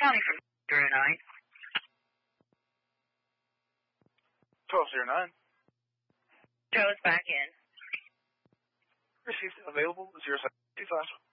County from 09. 1209. Joe's back in. Received available 0725.